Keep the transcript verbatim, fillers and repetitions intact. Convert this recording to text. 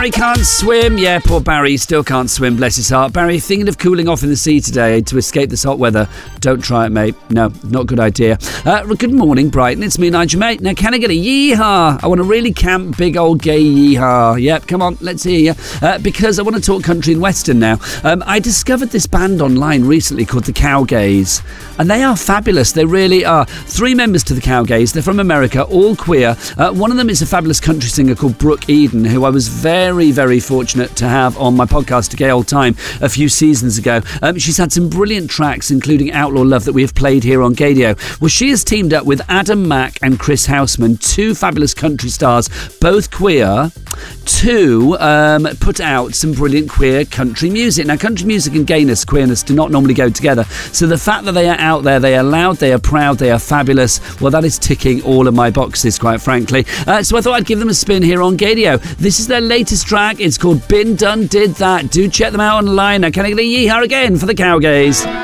Barry can't swim. Yeah, poor Barry still can't swim, bless his heart. Barry, thinking of cooling off in the sea today to escape this hot weather. Don't try it, mate. No, not a good idea. Uh, good morning, Brighton. It's me, Nigel, mate. Now, can I get a yeehaw? I want to really camp, big old gay yeehaw. Yep, come on, let's hear you. Uh, because I want to talk country and western now. Um, I discovered this band online recently called the Cowgays, and they are fabulous. They really are. Three members to the Cowgays. They're from America, all queer. Uh, one of them is a fabulous country singer called Brooke Eden, who I was very, very fortunate to have on my podcast, A Gay Old Time, a few seasons ago. Um, she's had some brilliant tracks, including Outlaw Love, that we have played here on Gadio. Well, she has teamed up with Adam Mack and Chris Houseman, two fabulous country stars, both queer, to um, put out some brilliant queer country music. Now, country music and gayness, queerness, do not normally go together. So the fact that they are out there, they are loud, they are proud, they are fabulous, well, that is ticking all of my boxes, quite frankly. Uh, so I thought I'd give them a spin here on Gadio. This is their latest track. It's called Been Done Did That. Do check them out online. Now, can I get a yeehaw again for the Cowgays?